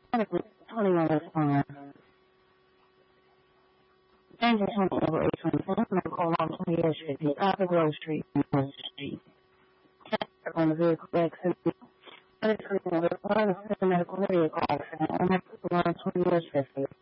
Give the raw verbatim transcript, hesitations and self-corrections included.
twenty-one is fine. James is twenty over eight twenty-seven, medical along twenty-eighth Street, Upper Grove Street, North Street. Check on the vehicle accident. Medical medical medical accident on twenty-eighth Street.